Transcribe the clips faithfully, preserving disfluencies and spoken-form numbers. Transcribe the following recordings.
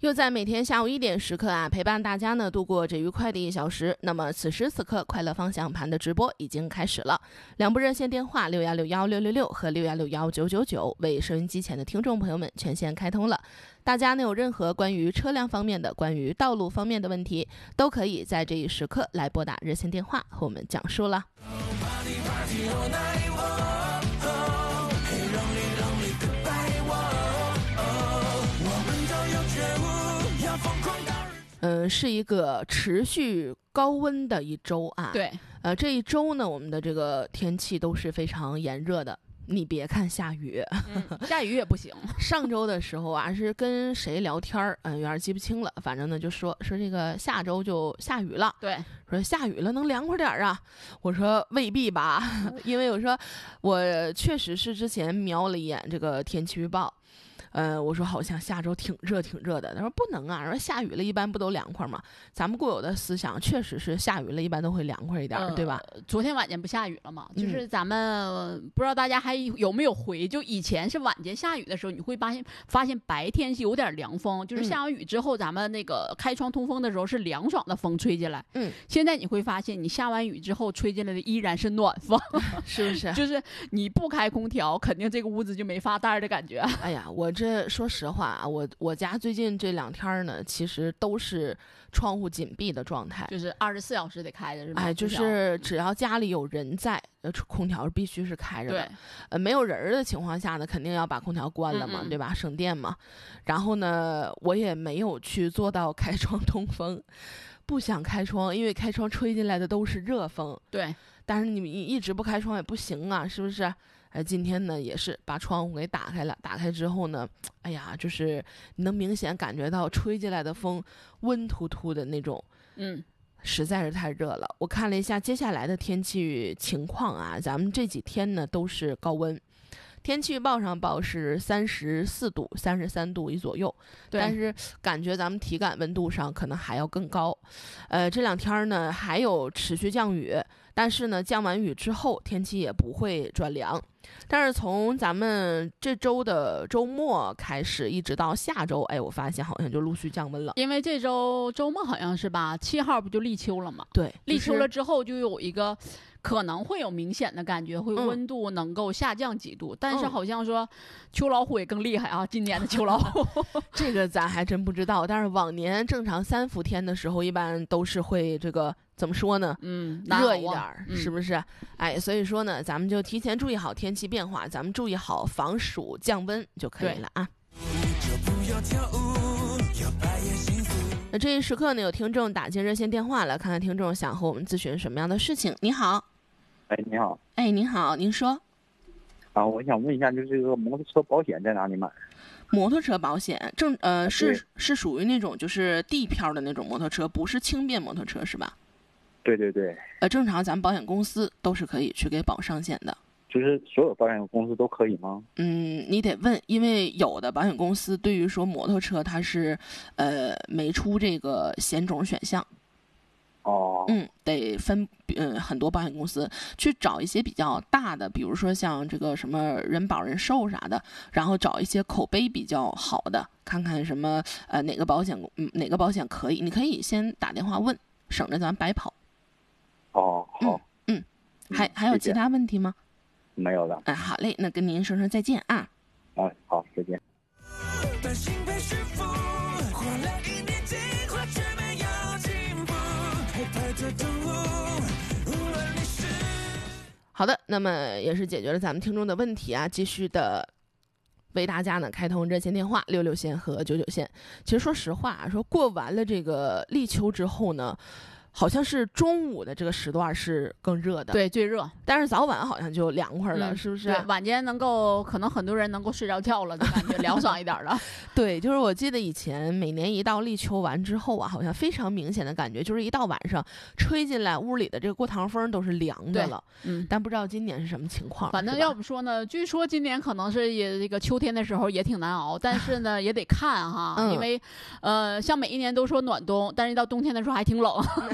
又在每天下午一点时刻啊，陪伴大家呢度过这愉快的一小时。那么此时此刻，快乐方向盘的直播已经开始了。两部热线电话六幺六幺六六六和六幺六幺九九九为收音机前的听众朋友们全线开通了。大家呢有任何关于车辆方面的、关于道路方面的问题，都可以在这一时刻来拨打热线电话和我们讲述了。嗯，是一个持续高温的一周啊。 对， 呃，这一周呢，我们的这个天气都是非常炎热的。你别看下雨， 嗯、下雨也不行。 上周的时候啊，是跟谁聊天儿，嗯，有点记不清了。反正呢，就说说这个下周就下雨了。 对， 说下雨了能凉快点儿啊？我说未必吧，因为我说我确实是之前瞄了一眼这个天气预报。呃，我说好像下周挺热挺热的，他说不能啊，说下雨了一般不都凉快吗？咱们固有的思想确实是下雨了一般都会凉快一点、呃、对吧？ 昨天晚间不下雨了吗？就是咱们不知道大家还有没有回，就以前是晚间下雨的时候，你会发现发现白天是有点凉风，就是下完雨之后、嗯、咱们那个开窗通风的时候是凉爽的风吹进来。嗯，现在你会发现你下完雨之后吹进来的依然是暖风， 是不是？ 就是你不开空调，肯定这个屋子就没发呆的感觉。 哎呀，我这说实话啊，我我家最近这两天呢，其实都是窗户紧闭的状态， 就是二十四小时得开着，是吧？ 哎，就是只要家里有人在，呃，空调必须是开着的。 对， 呃，没有人的情况下呢，肯定要把空调关了嘛， 嗯嗯对吧？省电嘛。然后呢，我也没有去做到开窗通风，不想开窗，因为开窗吹进来的都是热风。 对， 但是你一直不开窗也不行啊，是不是？哎，今天呢也是把窗户给打开了，打开之后呢，哎呀，就是你能明显感觉到吹进来的风温突突的那种， 嗯， 实在是太热了。我看了一下接下来的天气情况啊，咱们这几天呢都是高温。天气预报上报是三十四度、三十三度一左右，但是感觉咱们体感温度上可能还要更高。呃，这两天呢还有持续降雨，但是呢降完雨之后天气也不会转凉。但是从咱们这周的周末开始，一直到下周，哎，我发现好像就陆续降温了。 因为这周周末好像是吧，七号不就立秋了吗？ 对， 立秋了之后就有一个。可能会有明显的感觉，会温度能够下降几度，嗯、但是好像说秋老虎也更厉害啊！今年的秋老虎， 这个咱还真不知道。但是往年正常三伏天的时候，一般都是会这个怎么说呢？ 嗯， 热一点， 嗯、 是不是？哎，所以说呢，咱们就提前注意好天气变化，咱们注意好防暑降温就可以了啊。那这一时刻呢，有听众打进热线电话了，看看听众想和我们咨询什么样的事情。你好。 哎，你好。 哎，您好，您说。 啊，我想问一下，就是这个摩托车保险在哪里买？ 摩托车保险正呃是是属于那种就是地票的那种摩托车，不是轻便摩托车是吧？ 对对对。 呃，正常咱们保险公司都是可以去给保上险的。 就是所有保险公司都可以吗？ 嗯，你得问，因为有的保险公司对于说摩托车它是呃没出这个险种选项。 哦， 嗯，得分嗯很多保险公司去找一些比较大的，比如说像这个什么人保人寿啥的，然后找一些口碑比较好的，看看什么呃哪个保险嗯哪个保险可以，你可以先打电话问，省着咱白跑。 哦，好， 嗯，嗯还还有其他问题吗？ 没有了。 哎，好嘞，那跟您说声再见啊。 啊，好，再见。 好的，那么也是解决了咱们听众的问题啊，继续的为大家呢开通热线电话六六线和九九线。其实说实话，说过完了这个立秋之后呢，好像是中午的这个时段是更热的， 对，最热。 但是早晚好像就凉快了， 嗯、 是不是？ 对，晚间能够，可能很多人能够睡着觉了，就感觉凉爽一点了。 对，就是我记得以前每年一到立秋完之后啊，好像非常明显的感觉，就是一到晚上吹进来屋里的这个过堂风都是凉的了。嗯，但不知道今年是什么情况。 反正要不说呢，据说今年可能是也这个秋天的时候也挺难熬，但是呢也得看哈，嗯、因为呃像每一年都说暖冬，但是一到冬天的时候还挺冷。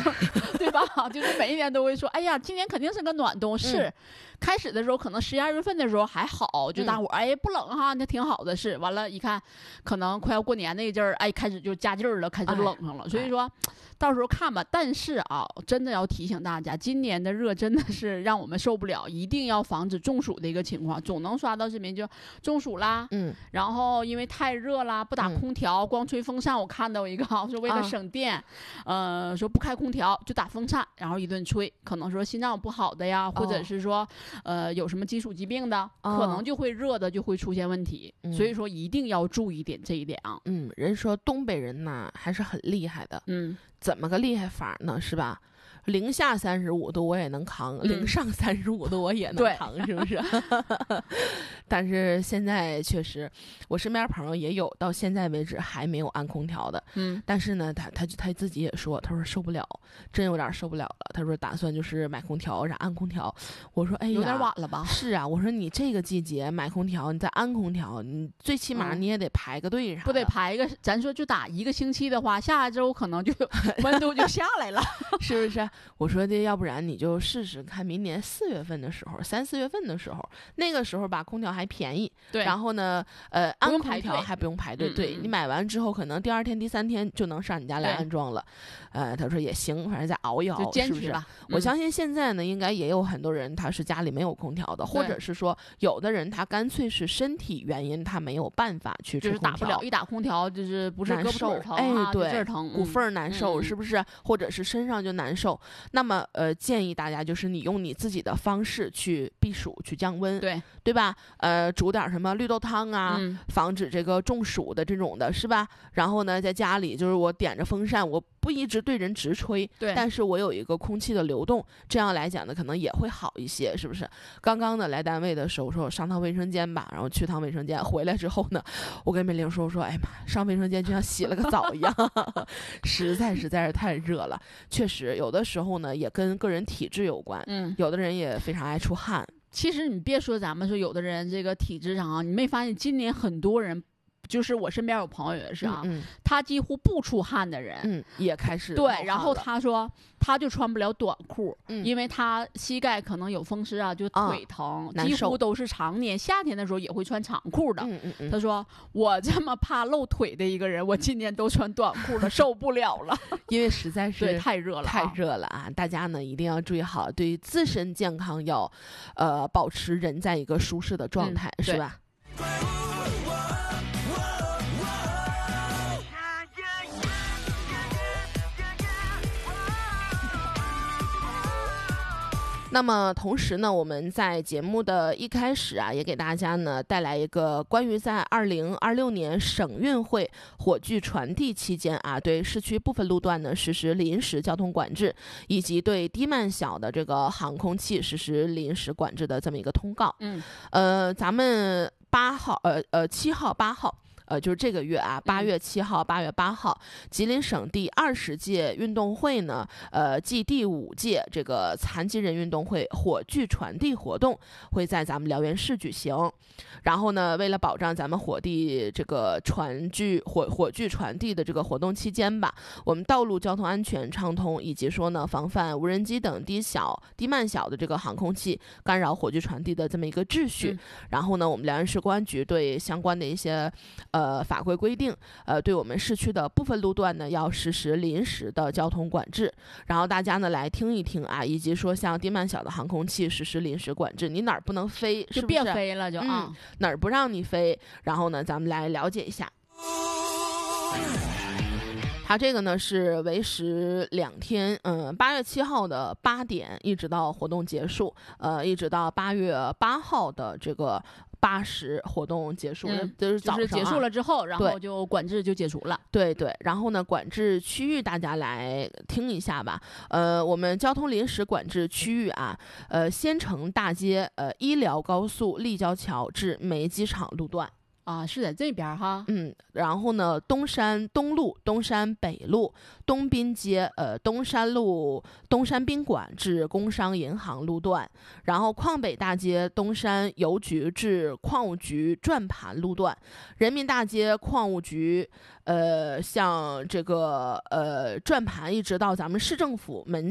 对吧？就是每一年都会说，哎呀，今年肯定是个暖冬。是，嗯、开始的时候可能十一二月份的时候还好，就大伙儿、嗯、哎不冷哈，那挺好的。是，完了，一看可能快要过年那阵儿，哎，开始就加劲儿了，开始冷上了。哎、所以说，到时候看吧。但是啊，真的要提醒大家，今年的热真的是让我们受不了，一定要防止中暑的一个情况。总能刷到视频就中暑啦，嗯，然后因为太热啦，不打空调，嗯、光吹风扇。我看到一个说为了省电，啊、呃，说不开空调就打风扇，然后一顿吹，可能说心脏不好的呀，或者是说，呃，有什么基础疾病的，哦、可能就会热的就会出现问题。嗯、所以说一定要注意点这一点啊。 嗯，人说东北人呐还是很厉害的。嗯，怎么个厉害法呢？是吧？零下三十五度我也能扛，嗯、零上三十五度我也能扛，是不是？但是现在确实，我身边朋友也有到现在为止还没有安空调的。嗯，但是呢，他他他自己也说，他说受不了，真有点受不了了。他说打算就是买空调，然后安空调。我说哎呀， 有点晚了吧？ 是啊，我说你这个季节买空调，你再安空调，你最起码你也得排个队啥的、嗯、 不得排一个？咱说就打一个星期的话，下周可能就温度就下来了， 是不是？我说的，要不然你就试试看，明年四月份的时候，三四月份的时候，那个时候吧，空调还便宜， 对， 然后呢，呃，安空调还不用排队，对，你买完之后，可能第二天、第三天就能上你家来安装了。呃，他说也行，反正再熬一熬， 就坚持吧。 是不是？ 嗯、 我相信现在呢，应该也有很多人他是家里没有空调的，或者是说有的人他干脆是身体原因，他没有办法去吹空调， 就是打不了，一打空调就是不是胳膊腿疼、啊， 哎，对， 这儿疼， 骨缝难受， 嗯、 是不是？或者是身上就难受。那么呃，建议大家就是你用你自己的方式去避暑、去降温， 对对吧？呃，煮点什么绿豆汤啊，嗯、防止这个中暑的这种的，是吧？然后呢，在家里就是我点着风扇，我不一直对人直吹， 对， 但是我有一个空气的流动，这样来讲呢，可能也会好一些，是不是？刚刚呢来单位的时候说我上趟卫生间吧，然后去趟卫生间，回来之后呢，我跟美玲说说，哎呀妈，上卫生间就像洗了个澡一样，实在实在是太热了。确实，有的时候呢也跟个人体质有关，嗯，有的人也非常爱出汗。 其实你别说咱们说有的人这个体质上啊，你没发现今年很多人。就是我身边有朋友也是啊，嗯嗯、他几乎不出汗的人， 嗯，也开始对，然后他说他就穿不了短裤，嗯、因为他膝盖可能有风湿啊，就腿疼， 啊、 几乎都是常年夏天的时候也会穿长裤的。 嗯嗯嗯、 他说我这么怕露腿的一个人，我今年都穿短裤了，受不了了， 因为实在是太热了， 太热了啊！大家呢一定要注意好，对自身健康要呃保持人在一个舒适的状态， 嗯、 是吧？那么同时呢，我们在节目的一开始啊，也给大家呢带来一个关于在二零二六年省运会火炬传递期间啊，对市区部分路段呢实施临时交通管制，以及对低慢小的这个航空器实施临时管制的这么一个通告。 嗯， 呃，咱们八号，呃呃七号、八号。呃，就是这个月啊，八月七号、八月八号，吉林省第二十届运动会呢，呃，暨第五届这个残疾人运动会火炬传递活动会在咱们辽源市举行。然后呢，为了保障咱们火地这个传炬火火炬传递的这个活动期间吧，我们道路交通安全畅通，以及说呢，防范无人机等低小、低慢小的这个航空器干扰火炬传递的这么一个秩序。嗯、然后呢，我们辽源市公安局对相关的一些呃，法规规定，呃，对我们市区的部分路段呢，要实施临时的交通管制。然后大家呢来听一听啊，以及说像低慢小的航空器实施临时管制，你哪儿不能飞，是不是？ 就别飞了就啊、 嗯，哪儿不让你飞？然后呢，咱们来了解一下。它这个呢是为时两天，嗯，八月七号的八点一直到活动结束，呃，一直到八月八号的这个。八时活动结束， 嗯、 就是早上、啊、 就是结束了之后，然后就管制就解除了。 对对，然后呢，管制区域大家来听一下吧。呃，我们交通临时管制区域啊，呃，仙城大街、呃，医疗高速立交桥至梅机场路段。 啊，是在这边哈。 嗯，然后呢，东山东路、东山北路、东滨街、呃东山路、东山宾馆至工商银行路段，然后矿北大街东山邮局至矿务局转盘路段，人民大街矿务局，呃，像这个呃转盘一直到咱们市政府门